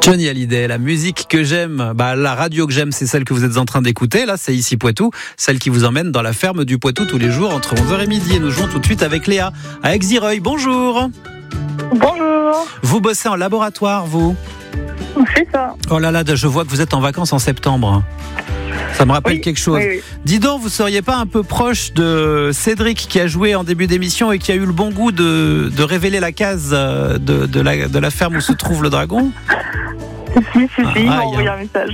Johnny Hallyday, la musique que j'aime, la radio que j'aime, c'est celle que vous êtes en train d'écouter. Là, c'est ici Poitou, celle qui vous emmène dans la ferme du Poitou tous les jours entre 11h et midi. Et nous jouons tout de suite avec Léa à Exireuil. Bonjour. Bonjour. Vous bossez en laboratoire, vous ? C'est ça. Oh là là, je vois que vous êtes en vacances en septembre. Ça me rappelle quelque chose. Oui. Dis donc, vous seriez pas un peu proche de Cédric qui a joué en début d'émission et qui a eu le bon goût de révéler la case de la ferme où se trouve le dragon ? Si, il m'a envoyé un message.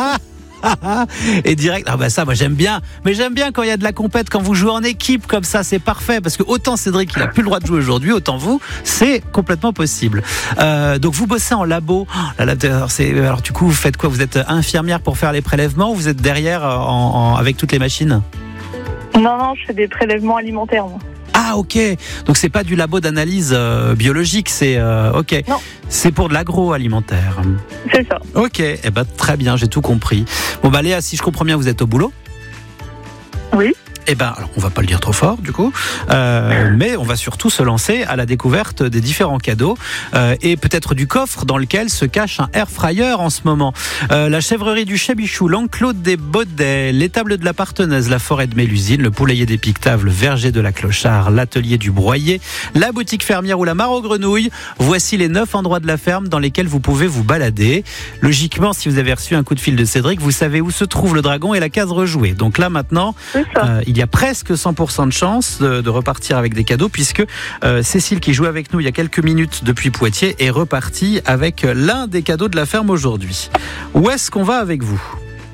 Et direct, ça moi j'aime bien, mais j'aime bien quand il y a de la compète, quand vous jouez en équipe comme ça, c'est parfait, parce que autant Cédric il a plus le droit de jouer aujourd'hui, autant vous, c'est complètement possible. Donc vous bossez en labo. Alors du coup vous faites quoi ? Vous êtes infirmière pour faire les prélèvements ou vous êtes derrière avec toutes les machines ? Non, je fais des prélèvements alimentaires, moi. Ah ok, donc c'est pas du labo d'analyse biologique, c'est ok. Non. C'est pour de l'agroalimentaire. C'est ça. Ok, très bien, j'ai tout compris. Bon Léa, si je comprends bien, vous êtes au boulot ? Oui. Alors, on va pas le dire trop fort du coup, mais on va surtout se lancer à la découverte des différents cadeaux et peut-être du coffre dans lequel se cache un air fryer en ce moment. La chèvrerie du Chabichou, l'enclos des Baudets, l'étable de la Partenaise, la forêt de Mélusine, le poulailler des Pictaves, le verger de la Clochard, l'atelier du Broyer, la boutique fermière ou la mare aux grenouilles. Voici les 9 endroits de la ferme dans lesquels vous pouvez vous balader. Logiquement, si vous avez reçu un coup de fil de Cédric, vous savez où se trouve le dragon et la case rejouée. Donc là maintenant, il y a presque 100% de chance de repartir avec des cadeaux, puisque Cécile, qui jouait avec nous il y a quelques minutes depuis Poitiers, est repartie avec l'un des cadeaux de la ferme aujourd'hui. Où est-ce qu'on va avec vous ?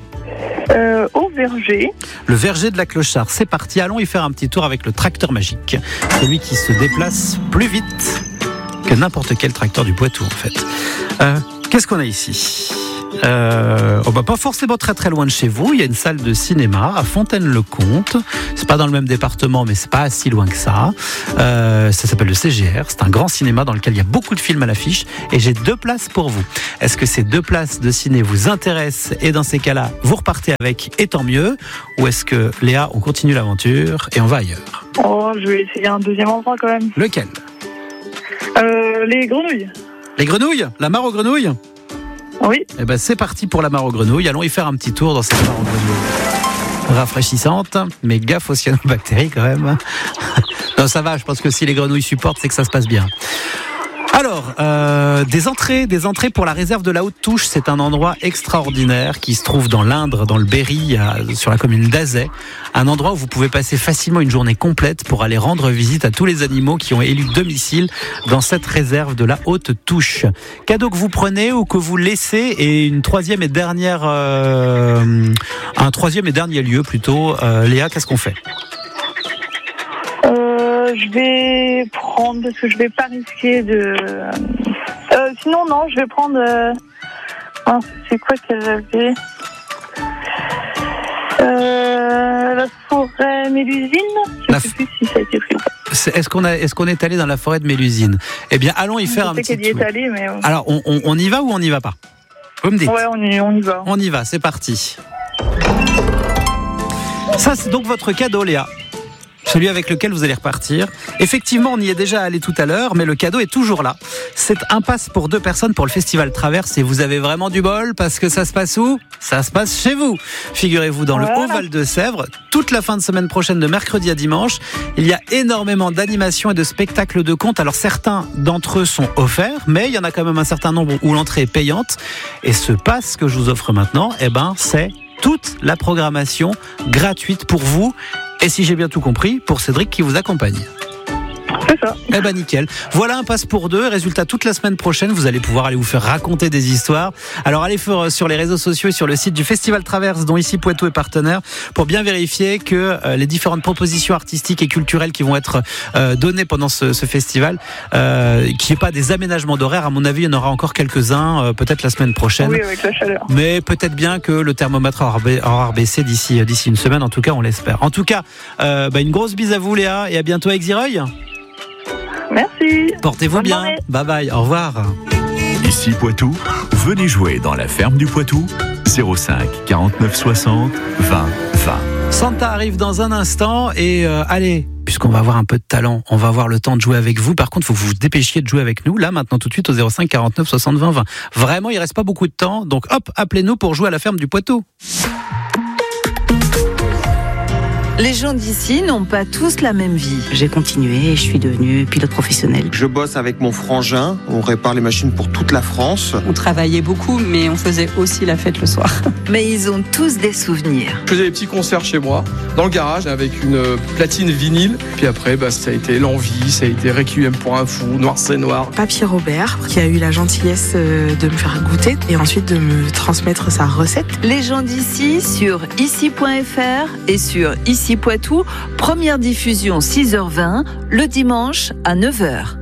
Au verger. Le verger de la Clochard, c'est parti. Allons y faire un petit tour avec le tracteur magique. Celui qui se déplace plus vite que n'importe quel tracteur du Poitou, en fait. Qu'est-ce qu'on a ici ? Pas forcément très très loin de chez vous. Il y a une salle de cinéma à Fontaine-le-Comte. C'est pas dans le même département, mais c'est pas si loin que ça. Ça s'appelle le CGR. C'est un grand cinéma dans lequel il y a beaucoup de films à l'affiche. Et j'ai 2 places pour vous. Est-ce que ces 2 places de ciné vous intéressent ? Et dans ces cas-là, vous repartez avec, et tant mieux. Ou est-ce que Léa, on continue l'aventure et on va ailleurs ? Je vais essayer un deuxième endroit quand même. Lequel ? Les grenouilles. Les grenouilles ? La mare aux grenouilles ? Oui. C'est parti pour la mare aux grenouilles. Allons y faire un petit tour dans cette mare aux grenouilles. Rafraîchissante, mais gaffe aux cyanobactéries quand même. Non, ça va, je pense que si les grenouilles supportent, c'est que ça se passe bien. Alors, des entrées pour la réserve de la Haute-Touche. C'est un endroit extraordinaire qui se trouve dans l'Indre, dans le Berry, sur la commune d'Azay. Un endroit où vous pouvez passer facilement une journée complète pour aller rendre visite à tous les animaux qui ont élu domicile dans cette réserve de la Haute-Touche. Cadeau que vous prenez ou que vous laissez, et un troisième et dernier lieu plutôt. Léa, qu'est-ce qu'on fait ? Je vais prendre, parce que je vais pas risquer de... sinon, non, je vais prendre... c'est quoi qu'elle avait ? La forêt Mélusine. Je ne sais plus si ça a été pris ou pas. Est-ce qu'on est allé dans la forêt de Mélusine ? Eh bien, allons y faire un petit tour. Je sais qu'elle y est allée, mais... Alors, on y va ou on n'y va pas ? Vous me dites ? Ouais, on y va. On y va, c'est parti. Ça, c'est donc votre cadeau, Léa. Celui avec lequel vous allez repartir. Effectivement, on y est déjà allé tout à l'heure, mais le cadeau est toujours là. C'est un pass pour 2 personnes pour le festival Traverse, et vous avez vraiment du bol, parce que ça se passe où ? Ça se passe chez vous. Figurez-vous, dans le Haut-Val de Sèvres, toute la fin de semaine prochaine, de mercredi à dimanche, il y a énormément d'animations et de spectacles de contes. Alors certains d'entre eux sont offerts, mais il y en a quand même un certain nombre où l'entrée est payante. Et ce pass que je vous offre maintenant, c'est toute la programmation gratuite pour vous. Et si j'ai bien tout compris, pour Cédric qui vous accompagne. C'est ça. Nickel. Voilà un pass pour 2. Résultat, toute la semaine prochaine, vous allez pouvoir aller vous faire raconter des histoires. Alors allez sur les réseaux sociaux et sur le site du Festival Traverse, dont ici Poitou est partenaire, pour bien vérifier que les différentes propositions artistiques et culturelles qui vont être données pendant ce festival, qu'il n'y ait pas des aménagements d'horaire. À mon avis, il y en aura encore quelques-uns, peut-être la semaine prochaine. Oui, avec la chaleur. Mais peut-être bien que le thermomètre aura baissé d'ici une semaine. En tout cas, on l'espère. En tout cas, une grosse bise à vous, Léa, et à bientôt à Exireuil. Merci. Portez-vous Bonne bien. journée. Bye bye. Au revoir. Ici Poitou, venez jouer dans la ferme du Poitou. 05 49 60 20 20. Santa arrive dans un instant et allez, puisqu'on va avoir un peu de talent, on va avoir le temps de jouer avec vous. Par contre, il faut que vous vous dépêchiez de jouer avec nous, là, maintenant, tout de suite, au 05 49 60 20 20. Vraiment, il reste pas beaucoup de temps, donc hop, appelez-nous pour jouer à la ferme du Poitou. Les gens d'ici n'ont pas tous la même vie. J'ai continué et je suis devenue pilote professionnel. Je bosse avec mon frangin, on répare les machines pour toute la France. On travaillait beaucoup, mais on faisait aussi la fête le soir. Mais ils ont tous des souvenirs. Je faisais des petits concerts chez moi, dans le garage, avec une platine vinyle. Puis après, ça a été L'Envie, ça a été Requiem pour un fou, Noir c'est Noir. Papy Robert, qui a eu la gentillesse de me faire goûter et ensuite de me transmettre sa recette. Les gens d'ici sur ici.fr et sur Ici Poitou, première diffusion 6h20, le dimanche à 9h.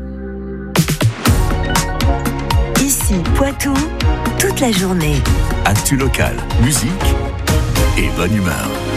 Ici Poitou, toute la journée. Actu locale, musique et bonne humeur.